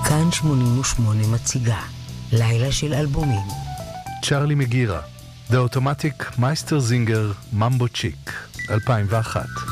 כאן 88 מציגה לילה של אלבומים. צ'רלי מגירה, The Automatic Meistersinger Mambo Chick, 2001.